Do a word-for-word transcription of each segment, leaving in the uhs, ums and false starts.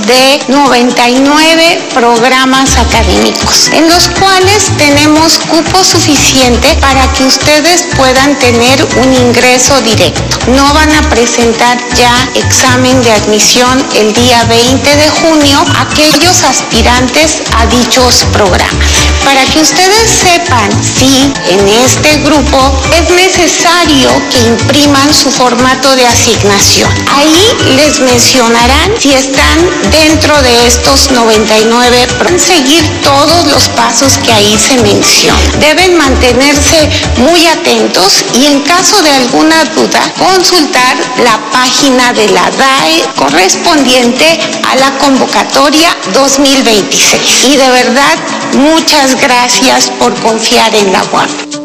de noventa y nueve programas académicos, en los cuales tenemos cupo suficiente para que ustedes puedan tener un ingreso directo. No van a presentar ya examen de admisión el día veinte de junio aquellos aspirantes a dichos programas. Para que ustedes sepan si en este grupo es necesario que impriman su formato de asignación. Ahí les mencionarán si están dentro de estos noventa y nueve. Pueden seguir todos los pasos que ahí se mencionan. Deben mantenerse muy atentos y en caso de alguna duda, consultar la página de la D A E correspondiente a la convocatoria dos mil veintiséis. Y de verdad, muchas gracias por confiar en la U A P.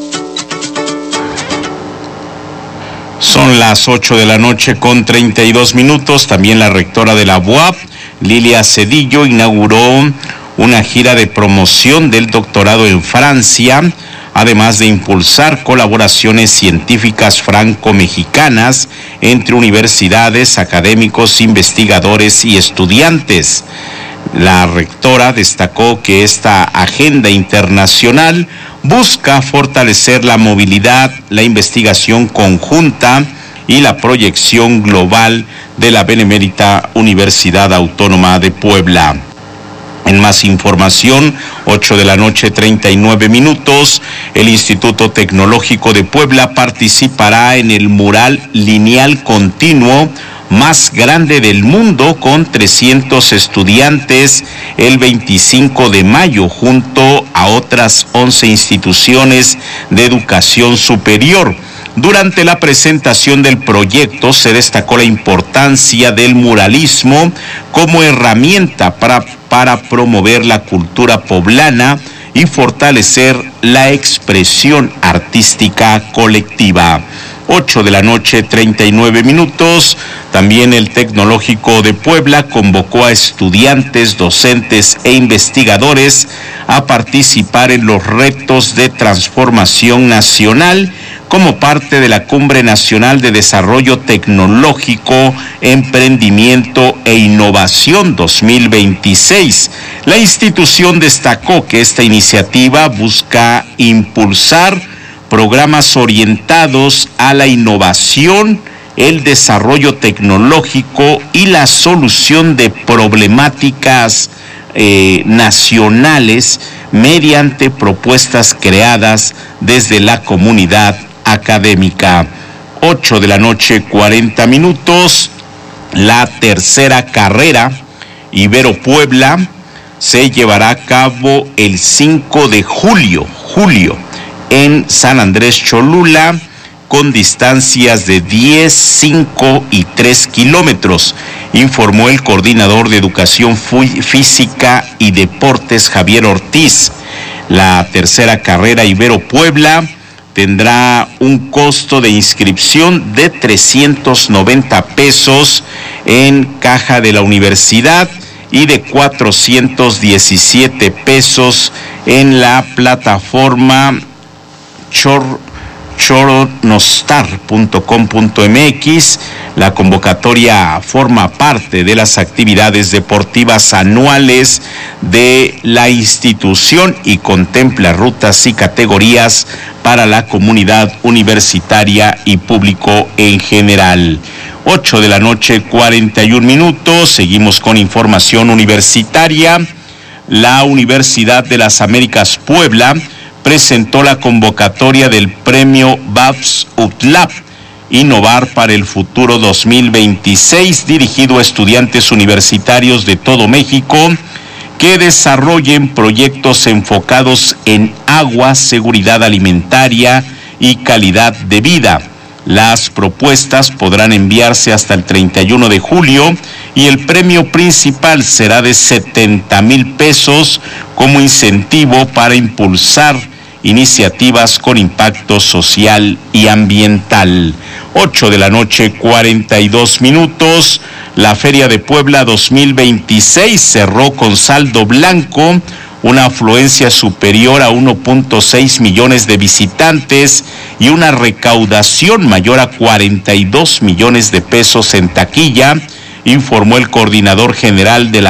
Son las ocho de la noche con treinta y dos minutos. También la rectora de la U A P, Lilia Cedillo, inauguró una gira de promoción del doctorado en Francia, además de impulsar colaboraciones científicas franco-mexicanas entre universidades, académicos, investigadores y estudiantes. La rectora destacó que esta agenda internacional busca fortalecer la movilidad, la investigación conjunta y la proyección global de la Benemérita Universidad Autónoma de Puebla. En más información, ocho de la noche, treinta y nueve minutos, el Instituto Tecnológico de Puebla participará en el mural lineal continuo más grande del mundo con trescientos estudiantes el veinticinco de mayo junto a otras once instituciones de educación superior. Durante la presentación del proyecto se destacó la importancia del muralismo como herramienta para, para promover la cultura poblana y fortalecer la expresión artística colectiva. ocho de la noche, treinta y nueve minutos. También el Tecnológico de Puebla convocó a estudiantes, docentes e investigadores a participar en los retos de transformación nacional como parte de la Cumbre Nacional de Desarrollo Tecnológico, Emprendimiento e Innovación dos mil veintiséis. La institución destacó que esta iniciativa busca impulsar programas orientados a la innovación, el desarrollo tecnológico y la solución de problemáticas eh, nacionales mediante propuestas creadas desde la comunidad académica. ocho de la noche, cuarenta minutos. La tercera carrera Ibero Puebla se llevará a cabo el cinco de julio, julio, en San Andrés Cholula, con distancias de diez, cinco y tres kilómetros, informó el coordinador de Educación Física y Deportes, Javier Ortiz. La tercera carrera Ibero Puebla tendrá un costo de inscripción de trescientos noventa pesos en caja de la universidad y de cuatrocientos diecisiete pesos en la plataforma chor choronostar punto com punto m x. La convocatoria forma parte de las actividades deportivas anuales de la institución y contempla rutas y categorías para la comunidad universitaria y público en general. ocho de la noche, cuarenta y un minutos. Seguimos con información universitaria. La Universidad de las Américas Puebla presentó la convocatoria del premio BAPS U T L A P Innovar para el Futuro dos mil veintiséis, dirigido a estudiantes universitarios de todo México que desarrollen proyectos enfocados en agua, seguridad alimentaria y calidad de vida. Las propuestas podrán enviarse hasta el treinta y uno de julio y el premio principal será de setenta mil pesos como incentivo para impulsar iniciativas con impacto social y ambiental. ocho de la noche, cuarenta y dos minutos. La Feria de Puebla dos mil veintiséis cerró con saldo blanco, una afluencia superior a uno punto seis millones de visitantes y una recaudación mayor a cuarenta y dos millones de pesos en taquilla, informó el coordinador general de la